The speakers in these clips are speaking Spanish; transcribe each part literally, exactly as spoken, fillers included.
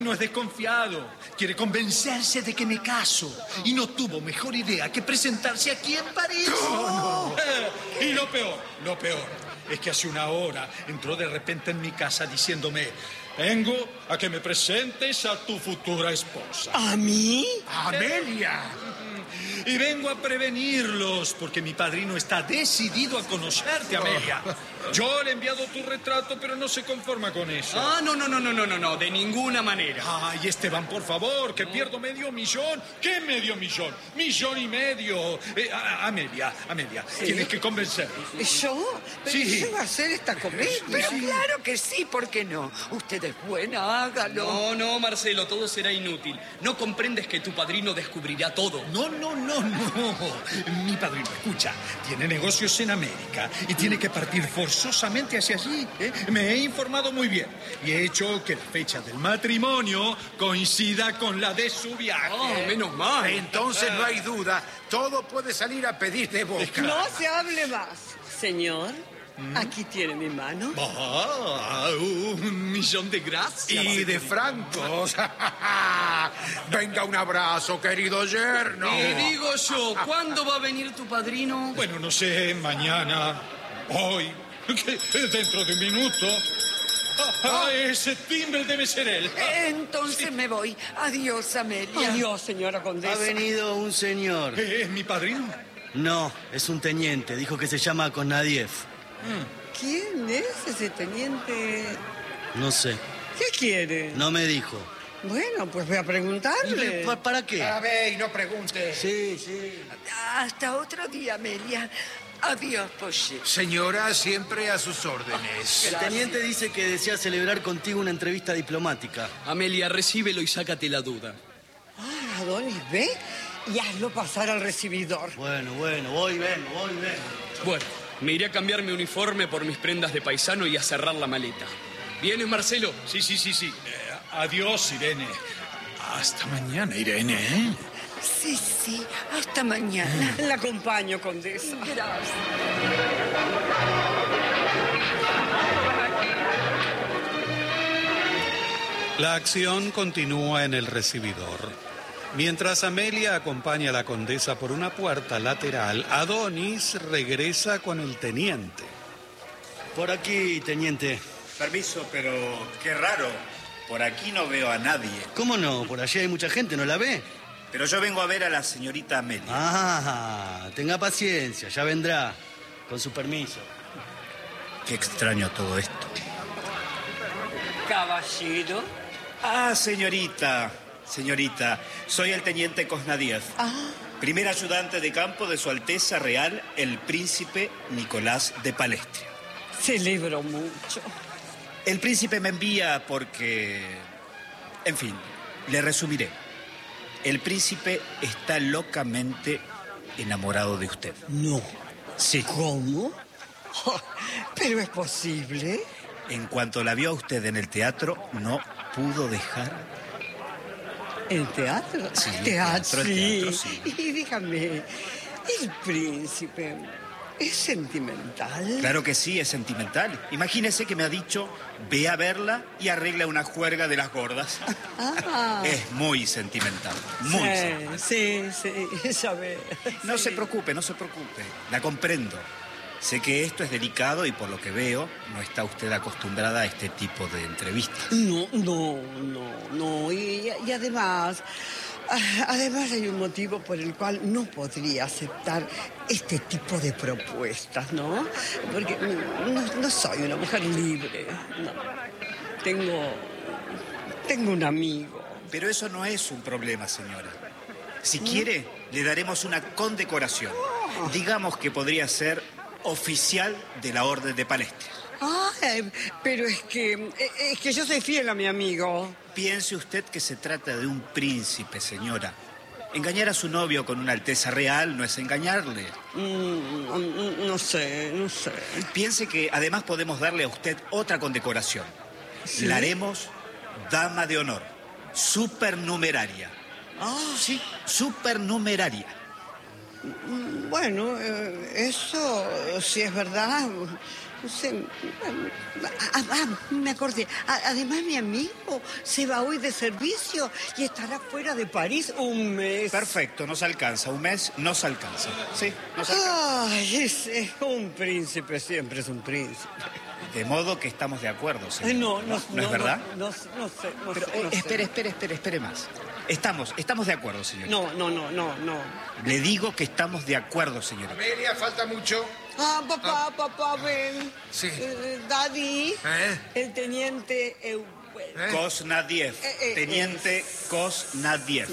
No es desconfiado, quiere convencerse de que me caso y no tuvo mejor idea que presentarse aquí en París. No, no. Eh, y lo peor, lo peor, es que hace una hora entró de repente en mi casa diciéndome: vengo a que me presentes a tu futura esposa. ¿A mí? ¡Amelia! Y vengo a prevenirlos, porque mi padrino está decidido a conocerte, Amelia. Yo le he enviado tu retrato, pero no se conforma con eso. Ah, no, no, no, no, no, no, no, de ninguna manera. Ay, Esteban, por favor, que pierdo medio millón. ¿Qué medio millón? Millón y medio. Eh, a- Amelia, Amelia, ¿Sí? tienes que convencerme. ¿Yo? ¿Pero Sí. yo voy a hacer esta comedia? Pero claro que sí, ¿por qué no? Usted es buena, hágalo. No, no, Marcelo, todo será inútil. No comprendes que tu padrino descubrirá todo. No, no, no, no. Mi padrino, escucha, tiene negocios en América y tiene que partir forzosamente hacia allí. ¿eh? Me he informado muy bien y he hecho que la fecha del matrimonio coincida con la de su viaje. Ah, menos mal. Entonces no hay duda, todo puede salir a pedir de boca. No se hable más. Señor, aquí tiene mi mano. Ah, un millón de gracias. Y de francos. Venga, un abrazo, querido yerno. Y digo yo, ¿cuándo va a venir tu padrino? Bueno, no sé, mañana, hoy, que dentro de un minuto. Ah, ese timbre debe ser él. Entonces me voy. Adiós, Amelia. Adiós, señora condesa. Ha venido un señor. ¿Es mi padrino? No, es un teniente. Dijo que se llama Konadiev. ¿Quién es ese teniente? No sé. ¿Qué quiere? No me dijo. Bueno, pues voy a preguntarle. ¿Pa- ¿Para qué? A ver, y no pregunte. Sí, sí. Hasta otro día, Amelia. Adiós, Poche. Señora, siempre a sus órdenes. El teniente dice que desea celebrar contigo una entrevista diplomática. Amelia, recíbelo y sácate la duda. Ah, Adonis, ve y hazlo pasar al recibidor. Bueno, bueno, voy, ven, voy, ven. Bueno, me iré a cambiar mi uniforme por mis prendas de paisano y a cerrar la maleta. ¿Vienes, Marcelo? Sí, sí, sí, sí. Eh, adiós, Irene. Hasta mañana, Irene. ¿eh? Sí, sí, hasta mañana. La acompaño, condesa. Gracias. La acción continúa en el recibidor. Mientras Amelia acompaña a la condesa por una puerta lateral, Adonis regresa con el teniente. Por aquí, teniente. Permiso, pero qué raro. Por aquí no veo a nadie. ¿Cómo no? Por allí hay mucha gente, ¿no la ve? Pero yo vengo a ver a la señorita Amelia. Ah, tenga paciencia, ya vendrá. Con su permiso. Qué extraño todo esto. Caballero. Ah, señorita, señorita, soy el teniente Kosnadiev. Ah. Primer ayudante de campo de Su Alteza Real, el príncipe Nicolás de Palestria. Celebro mucho. El príncipe me envía porque... En fin, le resumiré. El príncipe está locamente enamorado de usted. No. Sí. ¿Cómo? Oh, pero es posible. En cuanto la vio a usted en el teatro, no pudo dejar... ¿El teatro? Sí, el teatro, teatro, el sí. teatro, sí. Y dígame, ¿el príncipe es sentimental? Claro que sí, es sentimental. Imagínese que me ha dicho, ve a verla y arregla una juerga de las gordas. Ah. Es muy sentimental, muy sentimental. Sí, sí, sí, ya ve. No Sí. se preocupe, no se preocupe. La comprendo. Sé que esto es delicado y por lo que veo, no está usted acostumbrada a este tipo de entrevistas. No, no, no, no. Y, y además, ah, además hay un motivo por el cual no podría aceptar este tipo de propuestas, ¿no? Porque no, no soy una mujer libre, no. Tengo, tengo un amigo. Pero eso no es un problema, señora. Si quiere, le daremos una condecoración. Digamos que podría ser oficial de la Orden de Palestria. Ay, pero es que, es que yo soy fiel a mi amigo. Piense usted que se trata de un príncipe, señora. Engañar a su novio con una alteza real no es engañarle. Mm, no sé, no sé. Piense que además podemos darle a usted otra condecoración. ¿Sí? La haremos dama de honor, supernumeraria. Ah, Sí, supernumeraria. bueno, eh, eso, si es verdad, no sé, ah, ah, me acordé. Además, mi amigo se va hoy de servicio y estará fuera de París un mes. Perfecto, nos alcanza. Un mes nos alcanza. Sí, nos alcanza. Ay, ese, un príncipe siempre es un príncipe. De modo que estamos de acuerdo, señor. No, no, ¿No, no, es verdad? No, no, no sé, no Pero, sé. eh, no sé. espere, espere, espere, espere más. Estamos, estamos de acuerdo, señor. No, no, no, no, no. Le digo que estamos de acuerdo, señor. Amelia, falta mucho. Ah, papá, papá, ven. Sí. Eh, Daddy, ¿Eh? el teniente Eu- ¿Eh? Kosnadiev, Eh, eh, teniente Kosnadiev.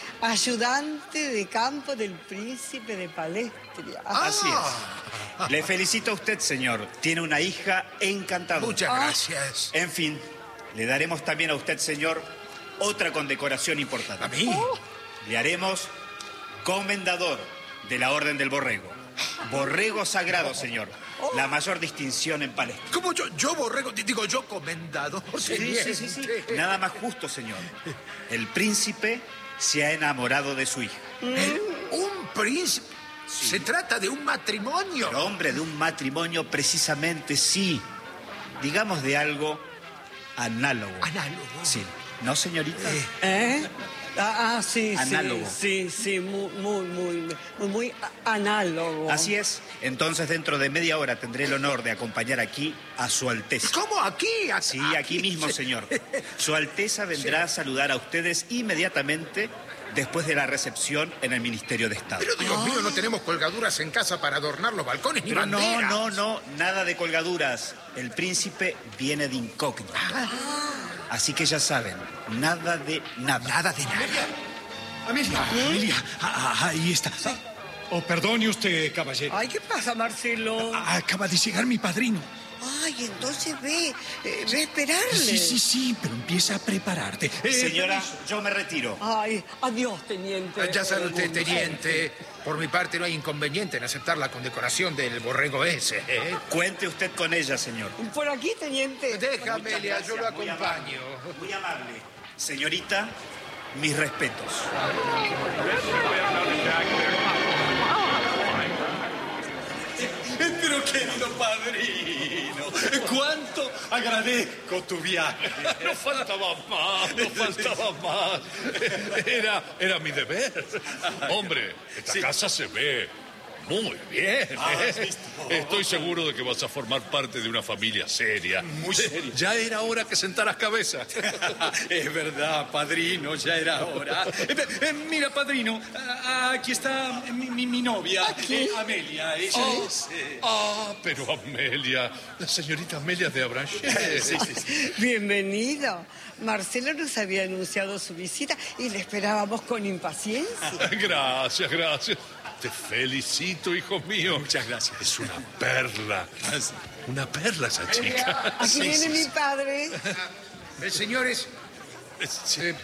ayudante de campo del príncipe de Palestria. Así es. Le felicito a usted, señor. Tiene una hija encantadora. Muchas gracias. En fin, le daremos también a usted, señor, otra condecoración importante. ¿A mí? Le haremos comendador de la Orden del Borrego. Borrego sagrado, señor. La mayor distinción en Palestina. ¿Cómo yo, yo borrego? Digo, yo comendador. Sí, sí, sí, sí. Nada más justo, señor. El príncipe se ha enamorado de su hija. ¿Eh? ¿Un príncipe? ¿Se trata de un matrimonio? Pero, hombre, de un matrimonio precisamente sí. Digamos de algo análogo. Análogo. Sí. ¿No, señorita? ¿Eh? Ah, ah, sí, Análogo. sí, sí, sí, muy, muy, muy, muy, muy a- análogo. Así es. Entonces, dentro de media hora tendré el honor de acompañar aquí a Su Alteza. ¿Cómo aquí? Aquí, Sí, aquí mismo, señor. Su Alteza vendrá a saludar a ustedes inmediatamente después de la recepción en el Ministerio de Estado. Pero Dios mío, no tenemos colgaduras en casa para adornar los balcones ni Pero no, banderas. no, no, nada de colgaduras. El príncipe viene de incógnito. Así que ya saben, nada de nada. Nada de nada. Amelia, Amelia, ah, ah, ahí está. Oh, perdone usted, caballero. Ay, ¿qué pasa, Marcelo? Ah, Acaba de llegar mi padrino. Ay, entonces ve, eh, ve a esperarle. Sí, sí, sí, pero empieza a prepararte. Eh, Señora, yo me retiro. Ay, adiós, teniente. Ya sabe usted, Edmundo. teniente, por mi parte no hay inconveniente en aceptar la condecoración del borrego ese. ¿eh? Cuente usted con ella, señor. Por aquí, teniente. Deja, Amelia, yo lo Muy acompaño. amable, Muy amable. Señorita, mis respetos. Pero querido padrino, cuánto agradezco tu viaje. No faltaba más, no faltaba más. Era, era mi deber. Hombre, esta Sí. casa se ve muy bien. Ah, ¿eh? ¿has visto? Estoy seguro de que vas a formar parte de una familia seria. Muy seria. Ya era hora que sentaras cabeza. Es verdad, padrino, ya era hora. Eh, eh, mira, padrino, ah, aquí está mi, mi- mi novia, eh, Amelia. Ella Oh, es... eh, ah, pero Amelia, la señorita Amelia de Abranchet. sí, sí, sí. Bienvenido. Marcelo nos había anunciado su visita y le esperábamos con impaciencia. Gracias, gracias. Te felicito, hijo mío. Muchas gracias. Es una perla. Una perla esa chica. Aquí Sí, viene sí, mi sí. padre. Eh, señores, Sí. eh,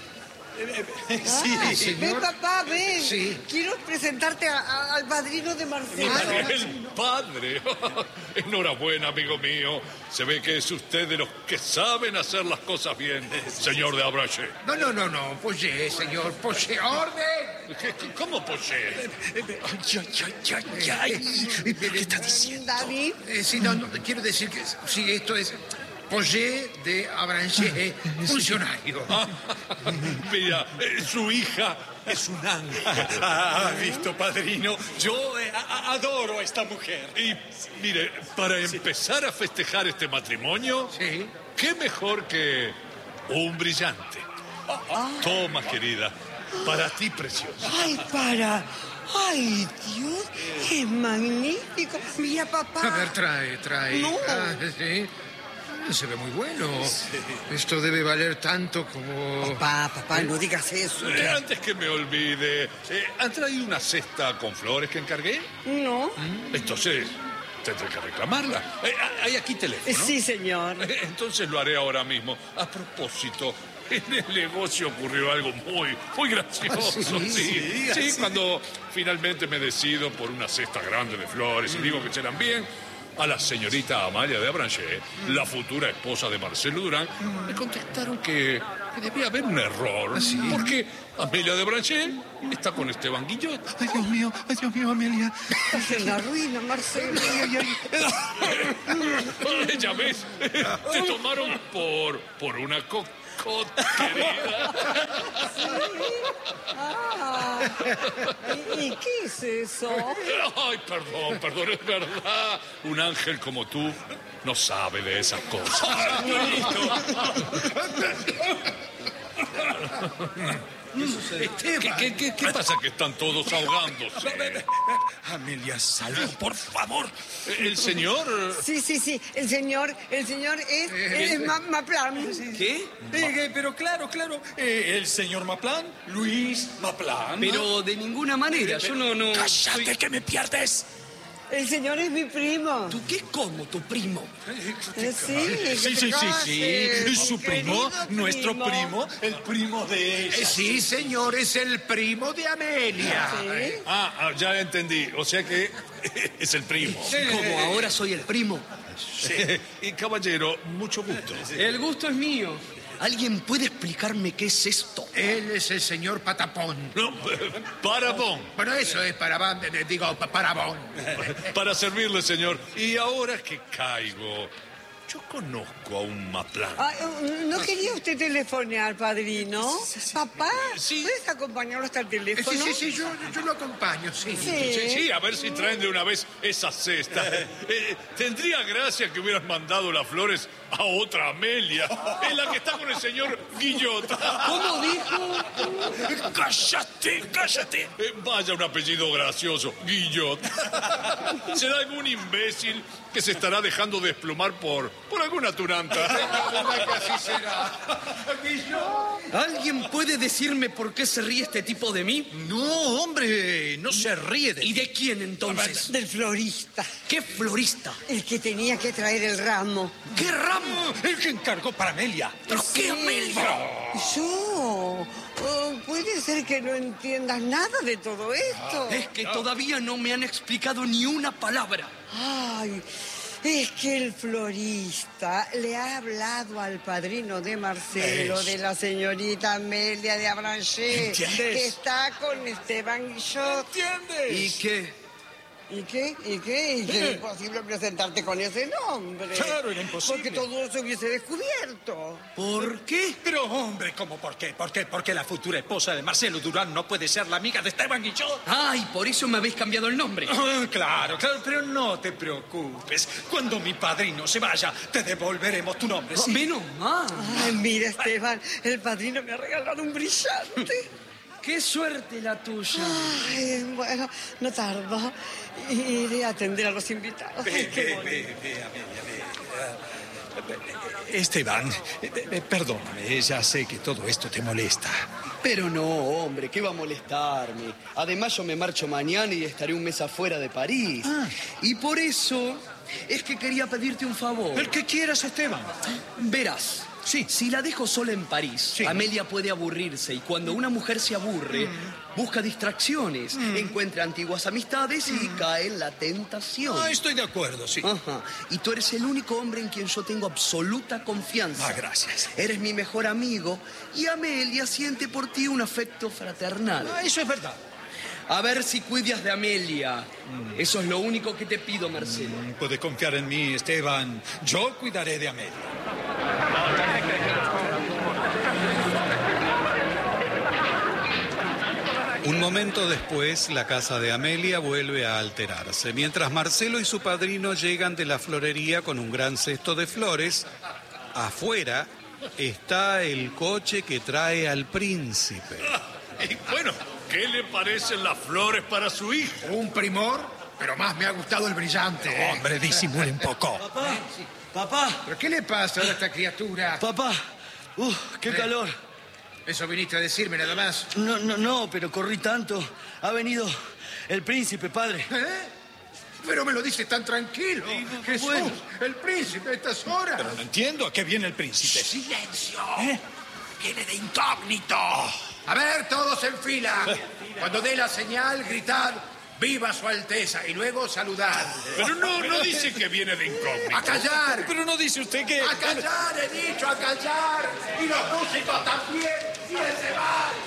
Sí, Ah, señor. ven, papá, ven. Sí. Quiero presentarte a- a- al padrino de Marcelo. El padre. Enhorabuena, amigo mío. Se ve que es usted de los que saben hacer las cosas bien, señor de Abrache. no, no, no, no, Poché, señor, Poché, orden. ¿Qué- qué- ¿Cómo Poché? Ay, ay, ay, ay, ay. ¿Qué está diciendo? David. Eh, sí, no, no, quiero decir que sí, esto es Poché de Abranchet, funcionario. Mira, eh, su hija es un ángel. Ah, ¿has visto, padrino? Yo eh, a- a- adoro a esta mujer. Y mire, para empezar a festejar este matrimonio, Sí. qué mejor que un brillante. Toma, querida, para ti, preciosa. Ay, para. Ay, Dios, es magnífico. Mira, A papá. ver, trae, trae. No. Ah, sí. Se ve muy bueno. Esto debe valer tanto como... Papá, papá, no digas eso. Eh, antes que me olvide, eh, ¿han traído una cesta con flores que encargué? No. Entonces, tendré que reclamarla. Eh, hay aquí teléfono. Sí, señor. Eh, Entonces lo haré ahora mismo. A propósito, en el negocio ocurrió algo muy, muy gracioso. Ah, sí, sí, sí, cuando finalmente me decido por una cesta grande de flores y digo que serán bien, a la señorita Amalia de Abranchet, la futura esposa de Marcelo Durán, me contestaron que que debía haber un error. ¿Sí? Porque Amelia de Branchet está con Esteban Guillot. Ay, Dios mío, ay, Dios mío, Amelia. Estás en la ruina, Marcelo. Ay, ay, Eh, Ya ves, te tomaron por, por una cocotte, querida. Ah, ¿y, y qué es eso? Ay, perdón, perdón, es verdad. Un ángel como tú no sabe de esas cosas. ¿Qué, qué, qué, qué pasa que están todos ahogándose? Amelia, salva, por favor. El señor... Sí, sí, sí. El señor, el señor es, es Ma- Maplan. ¿Qué? Eh, eh, pero claro, claro. eh, el señor Maplan, Luis Maplan. Pero de ninguna manera, yo no... no ¡Cállate, soy- que me pierdes! El señor es mi primo. ¿Tú qué como, tu primo? Eh, Sí, que Sí, te sí, sí, cases, sí. mi Su primo, querido nuestro primo. primo, el primo de ella. Eh, sí, señor, es el primo de Amelia. Sí. Ah, ah, ya entendí. O sea que es el primo. Como ahora soy el primo. Y caballero, mucho gusto. El gusto es mío. ¿Alguien puede explicarme qué es esto? Él es el señor Patapón. No, Parabón. Bueno, eso es para Van- eh, digo, pa- Parabón. Para servirle, señor. Y ahora que caigo, yo conozco a un Maplan. Ah, ¿no quería usted telefonear, padrino? Papá, Sí. ¿puedes acompañarlo hasta el Eh, teléfono? Sí, sí, sí, yo, yo lo acompaño, sí. Sí. Sí, sí, a ver si traen de una vez esa cesta. Eh, tendría gracia que hubieras mandado las flores a otra Amelia, en la que está con el señor Guillot. ¿Cómo dijo? ¡Cállate, cállate! Eh, vaya un apellido gracioso, Guillot. Será algún imbécil que se estará dejando desplumar por, por alguna tunanta. Así será. ¿Alguien puede decirme por qué se ríe este tipo de mí? No, hombre, no se ríe de ¿Y de quién entonces? Del florista, ¿Qué florista? el que tenía que traer el ramo. ¿Qué ramo? El que encargó para Amelia. ¿Pero qué Amelia? Yo, oh, puede ser que no entiendas nada de todo esto. Es que todavía no me han explicado ni una palabra. Ay, es que el florista le ha hablado al padrino de Marcelo, de la señorita Amelia de Abranchet, ¿Entiendes? que está con Esteban Guillot. ¿Entiendes? ¿Y qué? ¿Y qué? ¿Y qué? ¿Y que era imposible presentarte con ese nombre? Claro, era imposible. Porque todo se hubiese descubierto. ¿Por qué? Pero, hombre, ¿cómo? ¿Por qué? ¿Por qué? Porque la futura esposa de Marcelo Durán no puede ser la amiga de Esteban Guillot. Ay, por eso me habéis cambiado el nombre. Ah, claro, claro, pero no te preocupes. Cuando mi padrino se vaya, te devolveremos tu nombre. ¿sí? Menos mal. Ay, mira, Esteban, el padrino me ha regalado un brillante. Qué suerte la tuya. Ay, bueno, no tardo. Iré a atender a los invitados. Ve, Ay, qué ve, bonito. ve, ve, Amelia, ve. Esteban, eh, eh, perdóname, ya sé que todo esto te molesta. Pero no, hombre, ¿qué va a molestarme? Además, yo me marcho mañana y estaré un mes afuera de París. Ah. Y por eso es que quería pedirte un favor. El que quieras, Esteban. Verás. Sí. Si la dejo sola en París, Sí. Amelia puede aburrirse y cuando una mujer se aburre, busca distracciones, encuentra antiguas amistades y cae en la tentación. Ah, estoy de acuerdo, sí. Ajá. Y tú eres el único hombre en quien yo tengo absoluta confianza. Ah, gracias. Eres mi mejor amigo y Amelia siente por ti un afecto fraternal. Ah, eso es verdad. A ver si cuidas de Amelia. Eso es lo único que te pido, Marcelo. Mm, Puedes confiar en mí, Esteban. Yo cuidaré de Amelia. Un momento después, la casa de Amelia vuelve a alterarse. Mientras Marcelo y su padrino llegan de la florería con un gran cesto de flores, afuera está el coche que trae al príncipe. Y bueno, ¿qué le parecen las flores para su hijo? Un primor, pero más me ha gustado el brillante. ¿eh? Hombre, disimule un poco. Papá, papá, ¿Pero qué le pasa a esta criatura? papá. Uh, qué Eh. calor. Eso viniste a decirme nada más. No, no, no, pero corrí tanto. Ha venido el príncipe, padre. ¿Eh? Pero me lo dices tan tranquilo. Jesús, bueno. el príncipe a estas horas. Pero no entiendo a qué viene el príncipe. ¡Silencio! ¿Eh? Viene de incógnito. A ver, todos en fila. Cuando dé la señal, gritad Viva su Alteza y luego saludar. Pero no, no dice que viene de incógnito. ¡A callar! Pero no dice usted que... ¡A callar, he dicho, a callar! ¡Y los músicos también! ¡Siéntense mal!